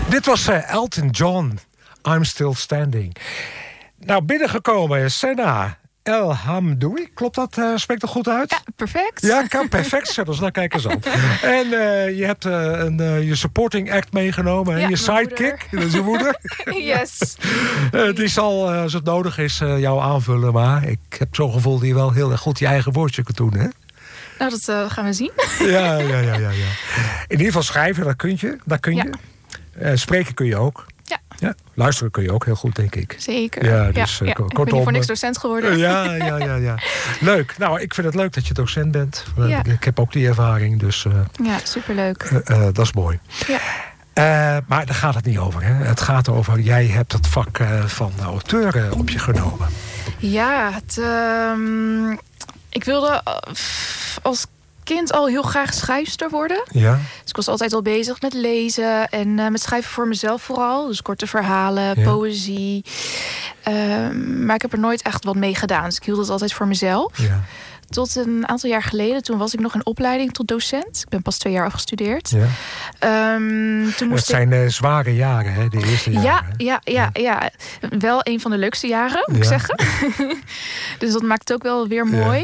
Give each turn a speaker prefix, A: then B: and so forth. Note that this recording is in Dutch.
A: Dit was Elton John, I'm Still Standing. Nou, binnengekomen is Senna El Hamdoui. Klopt dat? Spreekt dat goed uit?
B: Ja, perfect.
A: Ja, kan perfect. Zet ons nou kijk eens aan. En je hebt je supporting act meegenomen. En
B: Ja,
A: je
B: mijn
A: sidekick, dat is je moeder.
B: Yes.
A: Die zal, als het nodig is, jou aanvullen. Maar ik heb zo'n gevoel dat je wel heel erg goed je eigen woordje kunt doen, hè?
B: Nou, dat gaan we zien.
A: Ja. In ieder geval schrijven, dat kun je. Spreken kun je ook. Ja. Luisteren kun je ook heel goed, denk ik.
B: Zeker.
A: Ja, dus,
B: Ik ben niet voor niks docent geworden.
A: Ja. Leuk. Nou, ik vind het leuk dat je docent bent.
B: Ja.
A: Ik heb ook die ervaring, dus...
B: Ja, superleuk.
A: Dat is mooi.
B: Ja.
A: Maar daar gaat het niet over. Hè? Het gaat over, jij hebt het vak van auteur op je genomen.
B: Ja, ik wilde als kind al heel graag schrijfster worden.
A: Ja.
B: Dus ik was altijd al bezig met lezen en met schrijven voor mezelf vooral. Dus korte verhalen, poëzie. Maar ik heb er nooit echt wat mee gedaan. Dus ik hield het altijd voor mezelf.
A: Ja.
B: Tot een aantal jaar geleden, toen was ik nog in opleiding tot docent. Ik ben pas 2 jaar afgestudeerd.
A: Ja.
B: Toen moest
A: het zijn zware jaren, hè? De eerste jaren.
B: Ja. Wel een van de leukste jaren, moet ik zeggen. Dus dat maakt het ook wel weer mooi.